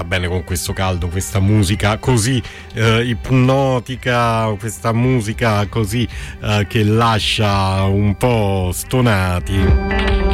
sta bene con questo caldo, questa musica così ipnotica, questa musica così che lascia un po' stonati.